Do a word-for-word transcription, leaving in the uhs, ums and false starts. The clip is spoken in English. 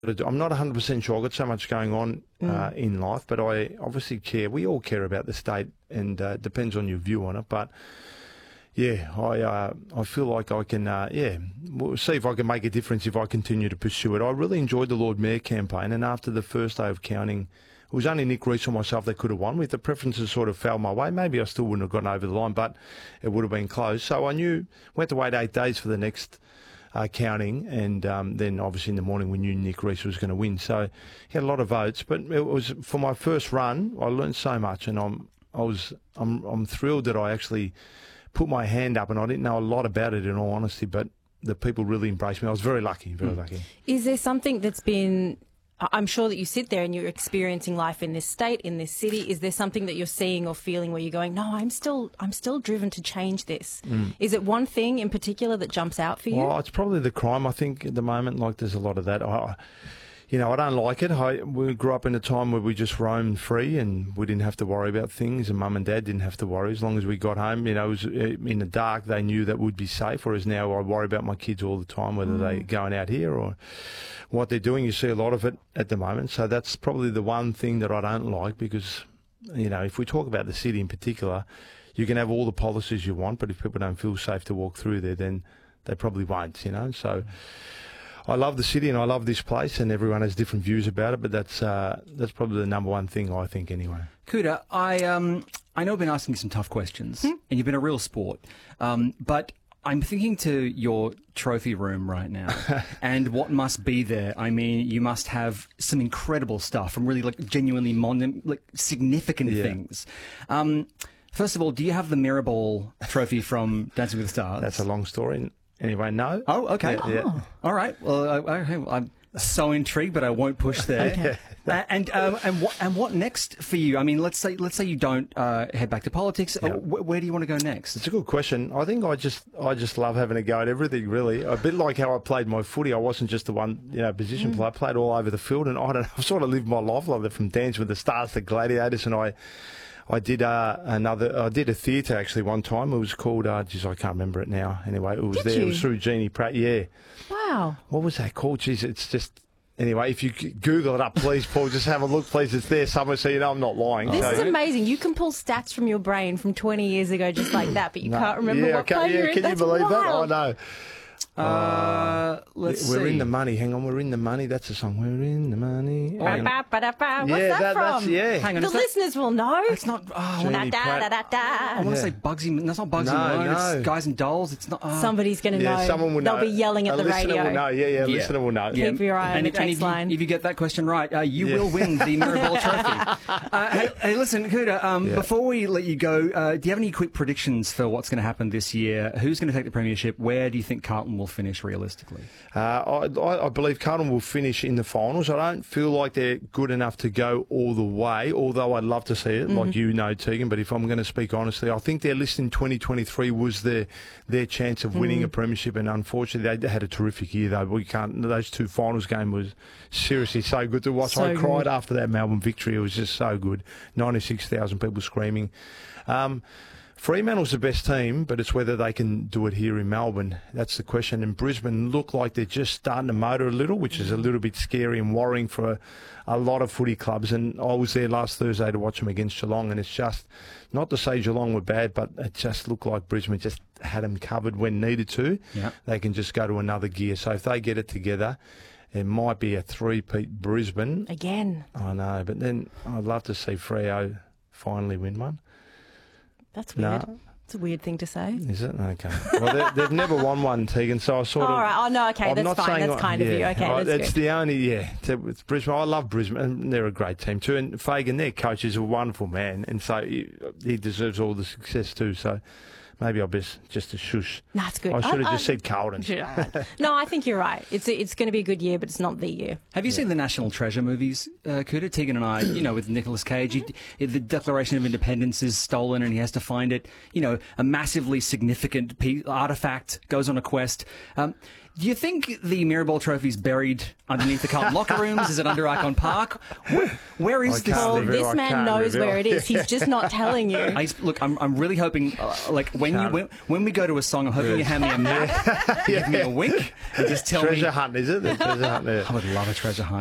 I'm not one hundred percent sure. I've got so much going on uh, Mm. in life, but I obviously care. We all care about the state, and uh, it depends on your view on it. But yeah, I uh, I feel like I can, uh, yeah, we'll see if I can make a difference if I continue to pursue it. I really enjoyed the Lord Mayor campaign, and after the first day of counting, it was only Nick Rees or myself that could have won. With the preferences sort of fell my way, maybe I still wouldn't have gotten over the line, but it would have been close. So I knew we had to wait eight days for the next Uh, counting, and um, then obviously in the morning we knew Nick Rees was going to win. So he had a lot of votes, but it was for my first run. I learned so much, and I'm I was I'm I'm thrilled that I actually put my hand up, and I didn't know a lot about it in all honesty, but the people really embraced me. I was very lucky, very mm. lucky. Is there something that's been? I'm sure that you sit there and you're experiencing life in this state, in this city. Is there something that you're seeing or feeling where you're going, no, I'm still I'm still driven to change this? Mm. Is it one thing in particular that jumps out for you? Well, it's probably the crime, I think, at the moment. Like, there's a lot of that. I, you know, I don't like it. I, we grew up in a time where we just roamed free and we didn't have to worry about things, and Mum and Dad didn't have to worry as long as we got home. You know, it was in the dark, they knew that we'd be safe, whereas now I worry about my kids all the time, whether mm. they're going out here or what they're doing. You see a lot of it at the moment. So that's probably the one thing that I don't like, because, you know, if we talk about the city in particular, you can have all the policies you want, but if people don't feel safe to walk through there, then they probably won't, you know. So I love the city and I love this place, and everyone has different views about it, but that's uh, that's probably the number one thing, I think, anyway. Kuta, I, um, I know I've been asking you some tough questions, hmm? and you've been a real sport, um, but I'm thinking to your trophy room right now and what must be there. I mean, you must have some incredible stuff from really like genuinely mon- like significant yeah. things. Um, first of all, do you have the Mirror Ball trophy from Dancing with the Stars? That's a long story. Anyway, no. Oh, okay. Oh. Yeah. All right. Well, I, I, I'm so intrigued, but I won't push there. Okay. Uh, and um, and what and what next for you? I mean, let's say let's say you don't uh, head back to politics. Yeah. Uh, wh- where do you want to go next? It's a good question. I think I just I just love having a go at everything, really. A bit like how I played my footy. I wasn't just the one, you know, position mm. player. I played all over the field, and I don't know, I've sort of lived my life like that, from Dancing with the Stars to Gladiators, and I. I did uh, another. I did a theatre actually one time. It was called. Uh, geez, I can't remember it now. Anyway, it was did there. You? It was through Jeannie Pratt. Yeah. Wow. What was that called? Geez, it's just. Anyway, if you Google it up, please, Paul, just have a look, please. It's there somewhere, so you know I'm not lying. This so, is amazing. You can pull stats from your brain from twenty years ago just like that, but you no, can't remember yeah, what can, play yeah, you're in. Can That's you believe wild. that? I know. Uh, let's we're see. in the money. Hang on, we're in the money. That's the song. We're in the money. Ba, ba, ba, da, ba. What's yeah, that, that from? That's, yeah. Hang on, the is that- listeners will know. It's not. Oh, Da, Jeannie da, Pratt. da, da, da. I want to Yeah. say Bugsy. That's not Bugsy No, Malone. no. It's Guys and Dolls. It's not. Oh. Somebody's going to Yeah, know. someone will They'll know. be yelling at a the listener radio. Will know. Yeah, yeah, a Yeah. listener will know. Yeah. Keep your eye on and, the if, and text if, line. You, if you get that question right, uh, you Yeah. will win the Mirror Ball trophy. Uh, hey, hey, listen, Kuta, um, Yeah. before we let you go, uh, do you have any quick predictions for what's going to happen this year? Who's going to take the premiership? Where do you think Carlton will finish realistically? Uh, I, I, I believe Carlton will finish in the finals. I don't feel like they're good enough to go all the way, although I'd love to see it, mm-hmm. like you know, Tegan. But if I'm going to speak honestly, I think their list in twenty twenty-three was their their chance of winning mm. a premiership, and unfortunately they had a terrific year. Though we can't. Those two finals games was seriously so good to watch. So I cried good. after that Melbourne victory. It was just so good. ninety-six thousand people screaming. Um, Fremantle's the best team, but it's whether they can do it here in Melbourne. That's the question. And Brisbane look like they're just starting to motor a little, which is a little bit scary and worrying for a, a lot of footy clubs. And I was there last Thursday to watch them against Geelong, and it's just, not to say Geelong were bad, but it just looked like Brisbane just had them covered when needed to. Yeah. They can just go to another gear. So if they get it together, it might be a three-peat Brisbane. Again. I know, but then I'd love to see Freo finally win one. That's weird. No. It's a weird thing to say. Is it? Okay. Well, they, they've never won one, Tegan, so I sort All of... right. Oh, no, okay. I'm that's not fine. saying That's I- kind of yeah, you. Okay, right, that's It's good. the only, yeah, it's Brisbane. I love Brisbane, and they're a great team too. And Fagan, their coach, is a wonderful man, and so he, he deserves all the success too. So maybe I'll best just a shush. No, it's good. I should have I- just I- said Carlton. No, I think you're right. It's it's going to be a good year, but it's not the year. Have you seen the National Treasure movies, uh, Kuta? Tegan and I, you know, with Nicolas Cage, he, the Declaration of Independence is stolen and he has to find it. You know, a massively significant piece, artifact, goes on a quest. Um, Do you think the Mirrorball Trophy's buried underneath the Carlton locker rooms? Is it under Icon Park? Where, where is I this can't thing? reveal. This I man can't knows reveal. where it is. He's just not telling you. I, look, I'm, I'm really hoping, uh, like, when you Can't. when, when we go to a song, I'm hoping you hand me a map, give me a wink, and just tell Treasure me. hunt, is it? The treasure hunt there. I would love a treasure hunt.